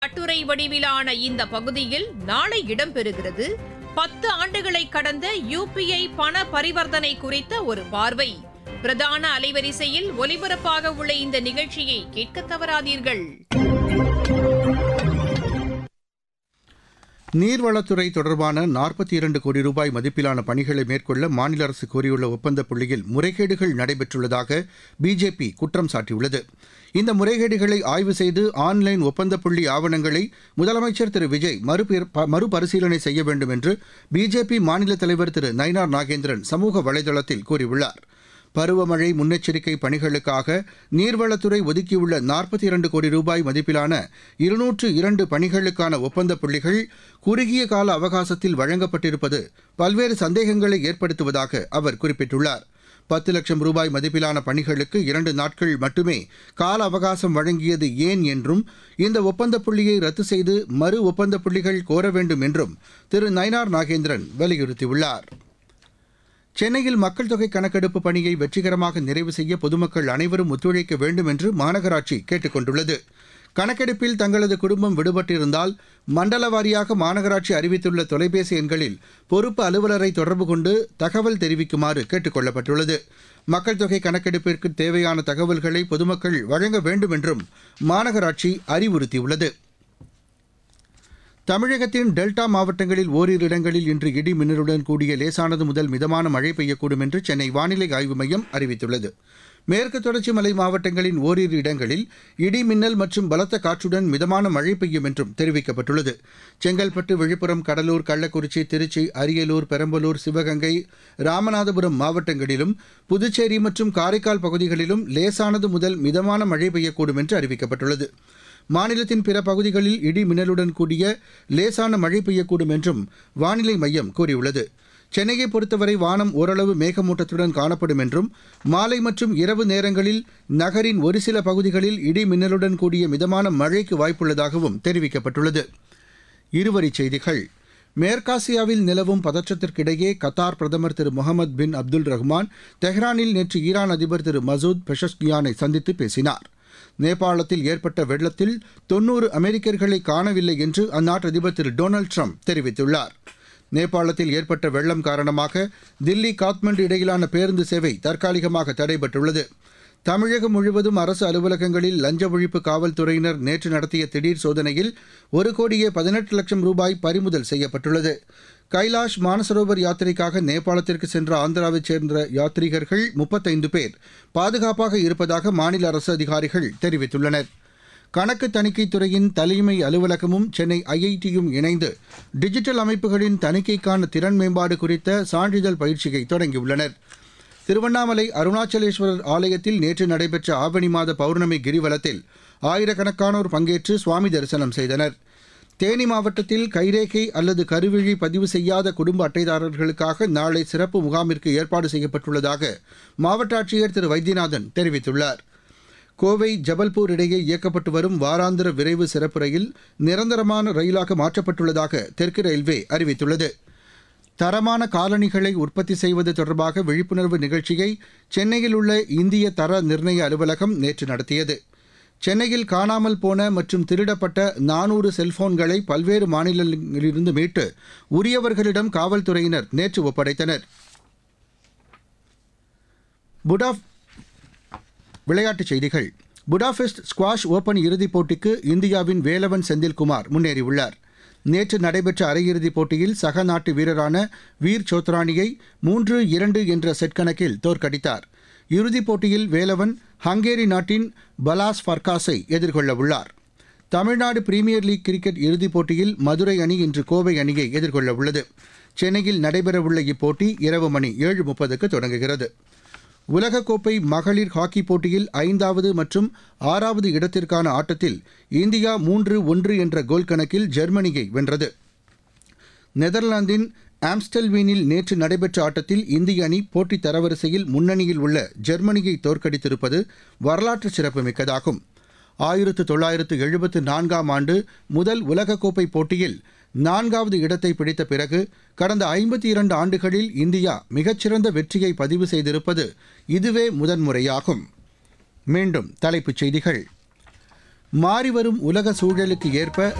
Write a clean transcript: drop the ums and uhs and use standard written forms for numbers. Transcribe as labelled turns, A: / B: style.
A: கட்டுரை வடிவிலான இந்த பகுதியில் நாளை இடம்பெறுகிறது 10 ஆண்டுகளை கடந்த UPI பண பரிவர்த்தனை குறித்த ஒரு பார்வை. பிரதான அலைவரிசையில் ஒலிபரப்பாக உள்ள இந்த நிகழ்ச்சியை கேட்க தவறாதீர்கள்.
B: நீர்வளத்துறை தொடர்பான 42 கோடி ரூபாய் மதிப்பிலான பணிகளை மேற்கொள்ள மாநில அரசு கோரியுள்ள ஒப்பந்த புள்ளியில் முறைகேடுகள் நடைபெற்றுள்ளதாக பிஜேபி குற்றம் சாட்டியுள்ளது. இந்த முறைகேடுகளை ஆய்வு செய்து ஆன்லைன் ஒப்பந்த புள்ளி ஆவணங்களை முதலமைச்சர் திரு விஜய் மறுபரிசீலனை செய்ய வேண்டும் என்று பிஜேபி மாநில தலைவர் திரு நயினார் நாகேந்திரன் சமூக வலைதளத்தில் கூறியுள்ளார். பருவமழை முன்னெச்சரிக்கை பணிகளுக்காக நீர்வளத்துறை ஒதுக்கியுள்ள 42 கோடி ரூபாய் மதிப்பிலான 202 பணிகளுக்கான ஒப்பந்த புள்ளிகள் குறுகிய கால அவகாசத்தில் வழங்கப்பட்டிருப்பது பல்வேறு சந்தேகங்களை ஏற்படுத்துவதாக அவர் குறிப்பிட்டுள்ளார். 10 லட்சம் ரூபாய் மதிப்பிலான பணிகளுக்கு 2 நாட்கள் மட்டுமே கால அவகாசம் வழங்கியது ஏன் என்றும் இந்த ஒப்பந்த புள்ளியை ரத்து செய்து மறு ஒப்பந்த புள்ளிகள் கோர வேண்டும் என்றும் திரு நயினார் நாகேந்திரன் வலியுறுத்தியுள்ளார். சென்னையில் மக்கள் தொகை கணக்கெடுப்பு பணியை வெற்றிகரமாக நிறைவு செய்ய பொதுமக்கள் அனைவரும் ஒத்துழைக்க வேண்டும் என்று மாநகராட்சி கேட்டுக் கொண்டுள்ளது. கணக்கெடுப்பில் தங்களது குடும்பம் விடுபட்டிருந்தால் மண்டல வாரியாக மாநகராட்சி அறிவித்துள்ள தொலைபேசி எண்களில் பொறுப்பு அலுவலரை தொடர்பு கொண்டு தகவல் தெரிவிக்குமாறு கேட்டுக் கொள்ளப்பட்டுள்ளது. மக்கள் தொகை கணக்கெடுப்பிற்கு தேவையான தகவல்களை பொதுமக்கள் வழங்க வேண்டும் என்றும் மாநகராட்சி அறிவுறுத்தியுள்ளது. தமிழகத்தின் டெல்டா மாவட்டங்களில் ஓரிரு இடங்களில் இன்று இடி மின்னலுடன் கூடிய லேசானது முதல் மிதமான மழை பெய்யக்கூடும் என்று சென்னை வானிலை ஆய்வு மையம் அறிவித்துள்ளது. மேற்கு தொடர்ச்சி மலை மாவட்டங்களின் ஓரிரு இடங்களில் இடி மின்னல் மற்றும் பலத்த காற்றுடன் மிதமான மழை பெய்யும் என்றும் தெரிவிக்கப்பட்டுள்ளது. செங்கல்பட்டு, விழுப்புரம், கடலூர், கள்ளக்குறிச்சி, திருச்சி, அரியலூர், பெரம்பலூர், சிவகங்கை, ராமநாதபுரம் மாவட்டங்களிலும் புதுச்சேரி மற்றும் காரைக்கால் பகுதிகளிலும் லேசானது முதல் மிதமான மழை பெய்யக்கூடும் என்று அறிவிக்கப்பட்டுள்ளது. மாநிலத்தின் பிற பகுதிகளில் இடி மின்னலுடன் கூடிய லேசான மழை பெய்யக்கூடும் என்றும் வானிலை மையம் கூறியுள்ளது. சென்னையை பொறுத்தவரை வானம் ஓரளவு மேகமூட்டத்துடன் காணப்படும் என்றும் மாலை மற்றும் இரவு நேரங்களில் நகரின் ஒரு சில பகுதிகளில் இடி மின்னலுடன் கூடிய மிதமான மழைக்கு வாய்ப்புள்ளதாகவும் தெரிவிக்கப்பட்டுள்ளது. இருவரிச் செய்திகள். மேற்காசியாவில் நிலவும் பதற்றத்திற்கிடையே கத்தார் பிரதமர் திரு முகமது பின் அப்துல் ரஹ்மான் தெஹ்ரானில் நேற்று ஈரான் அதிபர் திரு மசூத் பெஷஷ்கியானை சந்தித்து பேசினார். நேபாளத்தில் ஏற்பட்ட வெள்ளத்தில் 90 அமெரிக்கர்களை காணவில்லை என்று அந்நாட்டு அதிபர் திரு டொனால்டு ட்ரம்ப் தெரிவித்துள்ளார். நேபாளத்தில் ஏற்பட்ட வெள்ளம் காரணமாக தில்லி காத்மண்டு இடையிலான பேருந்து சேவை தற்காலிகமாக தடைபட்டுள்ளது. தமிழகம் முழுவதும் அரசு அலுவலகங்களில் லஞ்ச ஒழிப்பு காவல்துறையினர் நேற்று நடத்திய திடீர் சோதனையில் 1,18 லட்சம் ரூபாய் பறிமுதல் செய்யப்பட்டுள்ளது. கைலாஷ் மானசரோவர் யாத்திரைக்காக நேபாளத்திற்கு சென்ற ஆந்திராவைச் சேர்ந்த யாத்ரீகர்கள் 35 பேர் பாதுகாப்பாக இருப்பதாக மாநில அரசு அதிகாரிகள் தெரிவித்துள்ளனர். கணக்கு தணிக்கைத் துறையின் தலைமை அலுவலகமும் சென்னை IITயும் இணைந்து டிஜிட்டல் அமைப்புகளின் தணிக்கைக்கான திறன் மேம்பாடு குறித்த சான்றிதழ் பயிற்சியை தொடங்கியுள்ளனர். திருவண்ணாமலை அருணாச்சலேஸ்வரர் ஆலயத்தில் நேற்று நடைபெற்ற ஆவணி மாத பௌர்ணமி கிரிவலத்தில் ஆயிரக்கணக்கானோர் பங்கேற்று சுவாமி தரிசனம் செய்தனர். தேனி மாவட்டத்தில் கைரேகை அல்லது கருவிழி பதிவு செய்யாத குடும்ப அட்டைதாரர்களுக்காக நாளை சிறப்பு முகாமிற்கு ஏற்பாடு செய்யப்பட்டுள்ளதாக மாவட்ட ஆட்சியர் திரு வைத்தியநாதன் தெரிவித்துள்ளார். கோவை ஜபல்பூர் இடையே இயக்கப்பட்டு வரும் வாராந்திர விரைவு சிறப்பு ரயில் நிரந்தரமான ரயிலாக மாற்றப்பட்டுள்ளதாக தெற்கு ரயில்வே அறிவித்துள்ளது. தரமான காலணிகளை உற்பத்தி செய்வது தொடர்பாக விழிப்புணர்வு நிகழ்ச்சியை சென்னையில் உள்ள இந்திய தர நிர்ணய அலுவலகம் நேற்று நடத்தியது. சென்னையில் காணாமல் போன மற்றும் திருடப்பட்ட 400 செல்போன்களை பல்வேறு மாநிலங்களிலிருந்து மீட்டு உரியவர்களிடம் காவல்துறையினர் நேற்று ஒப்படைத்தனர். விளையாட்டுச் செய்திகள். புடாபெஸ்ட் ஸ்குவாஷ் ஓபன் இறுதிப் போட்டிக்கு இந்தியாவின் வேலவன் செந்தில்குமார் முன்னேறியுள்ளார். நேற்று நடைபெற்ற அரையிறுதிப் போட்டியில் சக நாட்டு வீரரான வீர் சோத்ரானியை 3-2 என்ற செட் கணக்கில் தோற்கடித்தார். இறுதிப் போட்டியில் வேலவன் ஹங்கேரி நாட்டின் பலாஸ் ஃபர்காஸை எதிர்கொள்ள உள்ளார். தமிழ்நாடு பிரீமியர் லீக் கிரிக்கெட் இறுதிப் போட்டியில் மதுரை அணி இன்று கோவை அணியை எதிர்கொள்ள உள்ளது. சென்னையில் நடைபெறவுள்ள இப்போட்டி இரவு மணி 7:30க்கு தொடங்குகிறது. உலகக்கோப்பை மகளிர் ஹாக்கி போட்டியில் 5வது மற்றும் 6வது இடத்திற்கான ஆட்டத்தில் இந்தியா 3-1 என்ற கோல் கணக்கில் ஜெர்மனியை வென்றது. நெதர்லாந்தின் ஆம்ஸ்டல்வீனில் நேற்று நடைபெற்ற ஆட்டத்தில் இந்திய அணி போட்டி தரவரிசையில் முன்னணியில் உள்ள ஜெர்மனியை தோற்கடித்திருப்பது வரலாற்று சிறப்புமிக்கதாகும். 1974ஆம் ஆண்டு முதல் உலகக்கோப்பை போட்டியில் 4வது இடத்தை பிடித்த பிறகு கடந்த 52 ஆண்டுகளில் இந்தியா மிகச்சிறந்த வெற்றியை பதிவு செய்திருப்பது இதுவே முதன்முறையாகும். மீண்டும் தலைப்புச் செய்திகள். மாறிவரும் உலக சூழலுக்கு ஏற்ப